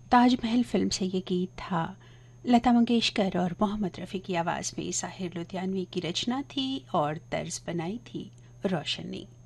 Taj Mahal film से ये गीत था। लता मंगेशकर और मोहम्मद रफ़ी की आवाज़ में साहिर लुधियानवी की रचना थी और तर्ज बनाई थी रोशन ने।